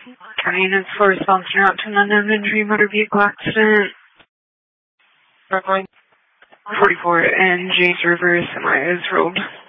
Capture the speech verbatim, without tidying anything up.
County units for response route to an unknown injury motor vehicle accident. Frontline. forty-four and James River semi is rolled.